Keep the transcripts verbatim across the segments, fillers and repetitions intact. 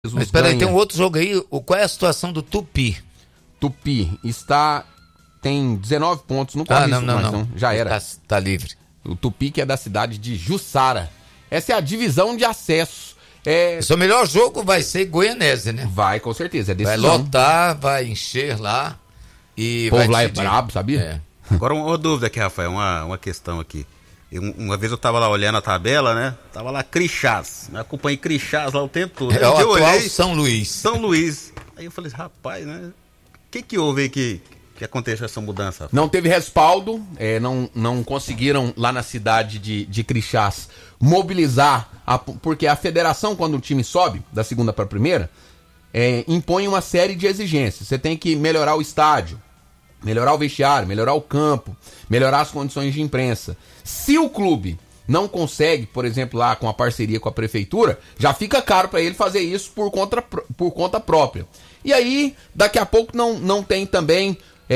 Mas espera aí, tem um outro jogo aí. O, qual é a situação do Tupi? Tupi está... tem dezenove pontos, não corre ah, não, isso não, mais, não. não. Já era. Tá, tá livre. O Tupi, que é da cidade de Jussara. Essa é a divisão de acesso. É... O seu melhor jogo vai ser Goianésia, né? Vai, com certeza. É vai decisão. lotar, vai encher lá. E o povo vai lá é decidir. brabo, sabia? É. Agora uma, uma dúvida aqui, Rafael, uma, uma questão aqui. Eu, uma vez eu tava lá olhando a tabela, né? Tava lá Crixás. Eu acompanhei Crixás lá o tempo todo. É o eu atual olhei, São Luís. São Luís. Aí eu falei, rapaz, né? O que que houve aí que, que aconteceu essa mudança? Não teve respaldo, é, não, não conseguiram lá na cidade de, de Crixás mobilizar, a, porque a federação, quando o time sobe da segunda para a primeira, é, impõe uma série de exigências. Você tem que melhorar o estádio, melhorar o vestiário, melhorar o campo, melhorar as condições de imprensa. Se o clube não consegue, por exemplo, lá com a parceria com a prefeitura, já fica caro para ele fazer isso por conta, por conta própria. E aí, daqui a pouco não, não tem também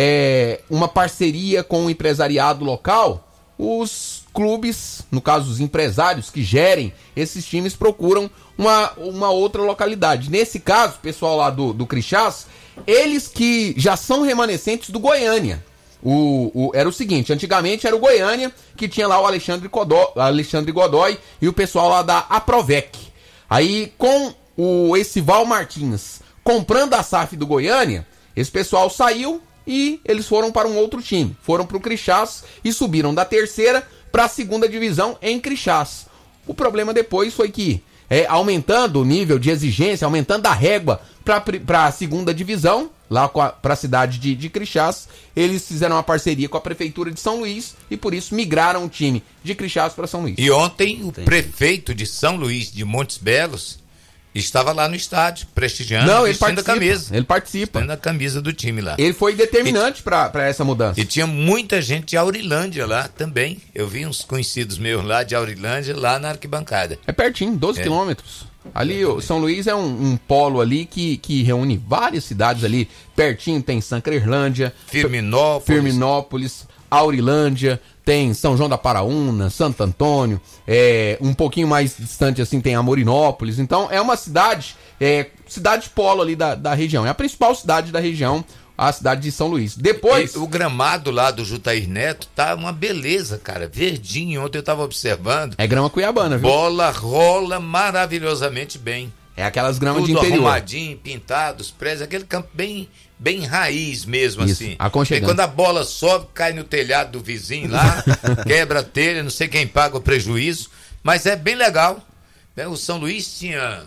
é, uma parceria com o empresariado local. Os clubes, no caso os empresários que gerem esses times, procuram uma, uma outra localidade. Nesse caso, o pessoal lá do, do Crixás, eles que já são remanescentes do Goiânia. O, o, era o seguinte, antigamente era o Goiânia, que tinha lá o Alexandre Godoy, Alexandre Godoy e o pessoal lá da Aprovec. Aí com o Esival Martins comprando a S A F do Goiânia, esse pessoal saiu e eles foram para um outro time. Foram para o Crixás e subiram da terceira para a segunda divisão em Crixás. O problema depois foi que, é, aumentando o nível de exigência, aumentando a régua para a segunda divisão, lá para a cidade de, de Crixás, eles fizeram uma parceria com a prefeitura de São Luís e por isso migraram o time de Crixás para São Luís. E ontem o Entendi. prefeito de São Luís de Montes Belos estava lá no estádio, prestigiando, Não, ele vestindo participa, a camisa. ele participa. Vestindo a camisa do time lá. Ele foi determinante para essa mudança. E tinha muita gente de Aurilândia lá também. Eu vi uns conhecidos meus lá de Aurilândia, lá na arquibancada. É pertinho, doze É. quilômetros. Ali, o São Luís é um, um polo ali que, que reúne várias cidades ali. Pertinho tem Sancrerlândia, Firminópolis. Firminópolis, Aurilândia, tem São João da Paraúna, Santo Antônio, é, um pouquinho mais distante assim tem Amorinópolis. Então é uma cidade, é, cidade polo ali da, da região. É a principal cidade da região, a cidade de São Luís. Depois... E o gramado lá do Jutair Neto tá uma beleza, cara. Verdinho, ontem eu tava observando. É grama cuiabana, viu? Bola rola maravilhosamente bem. É aquelas gramas Tudo de interior. arrumadinho, pintado, os prédios, aquele campo bem, bem raiz mesmo, Isso, assim. aconchegante. E quando a bola sobe, cai no telhado do vizinho lá, quebra a telha, não sei quem paga o prejuízo, mas é bem legal. Né? O São Luís tinha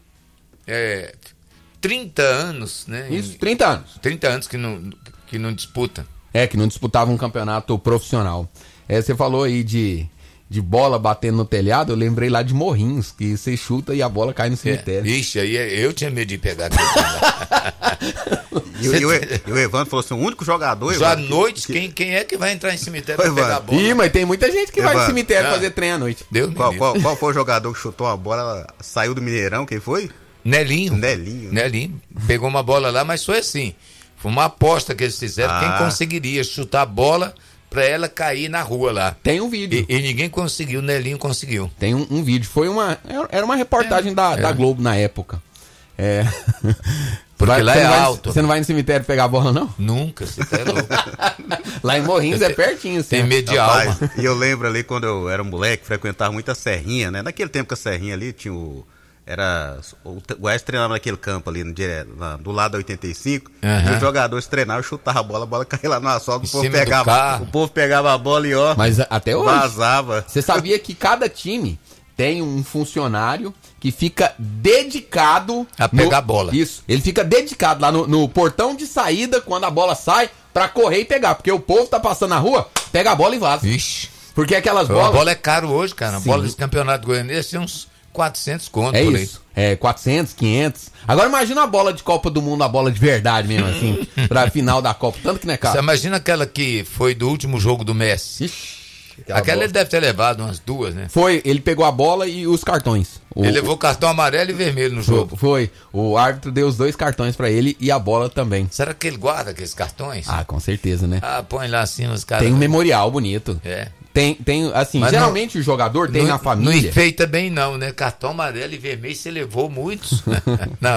é, trinta anos, né? Isso, trinta anos. trinta anos que não, que não disputa. É, que não disputava um campeonato profissional. É, você falou aí de, de bola batendo no telhado, eu lembrei lá de Morrinhos, que você chuta e a bola cai no cemitério. É. Ixi, aí eu tinha medo de pegar aquilo. E, e, o, e o Evandro falou assim, o único jogador... Já à Evandro, noite, que- quem, quem é que vai entrar em cemitério Oi, pra pegar a Evandro. bola? Ih, mas tem muita gente que vai no Evandro. cemitério Ah. fazer treino à noite. Deus me Qual, livre. qual, qual foi o jogador que chutou a bola, saiu do Mineirão, quem foi? Nelinho. Nelinho. né? Nelinho. Pegou uma bola lá, mas foi assim. Foi uma aposta que eles fizeram. Ah. Quem conseguiria chutar a bola pra ela cair na rua lá. Tem um vídeo. E, e ninguém conseguiu, o Nelinho conseguiu. Tem um, um vídeo. Foi uma. Era uma reportagem da, é. da Globo na época. É. Porque lá você é não vai- alto. Você não vai no cemitério pegar a bola, não? Nunca, você tá louco. Lá em Morrinhos é pertinho, assim. Tem medo de Rapaz, alma. e eu lembro ali quando eu era moleque, frequentava muito a Serrinha, né? Naquele tempo que a Serrinha ali tinha o... Era... O Goiás treinava naquele campo ali, no, dire- lá, do lado da oitenta e cinco. Aham. E os jogadores treinavam, chutavam a bola, a bola caía lá no asfalto, Em o povo, cima do pegava, carro. o povo pegava a bola e ó, Mas a- até hoje. vazava. Você sabia que cada time tem um funcionário que fica dedicado A pegar a bola. Isso. Ele fica dedicado lá no, no portão de saída quando a bola sai pra correr e pegar, porque o povo tá passando na rua, pega a bola e vaza. Vixe. Porque aquelas A bolas bola é caro hoje, cara. A Sim. bola desse campeonato goianês tem uns quatrocentos conto é por aí. isso. É quatrocentos, quinhentos. Agora imagina a bola de Copa do Mundo, a bola de verdade mesmo assim, pra final da Copa, tanto que não é Você caro. imagina aquela que foi do último jogo do Messi. Ixi, Aquela bola. ele deve ter levado umas duas, né? Foi, ele pegou a bola e os cartões. O- Ele levou cartão amarelo e vermelho no Foi, jogo. foi. O árbitro deu os dois cartões pra ele e a bola também. Será que ele guarda aqueles cartões? Ah, com certeza, né? Ah, põe lá assim os caras. Tem um memorial bonito. É. Tem, tem assim, Mas geralmente o jogador tem não, na família. Não enfeita bem não, né? Cartão amarelo e vermelho você levou muitos. Não.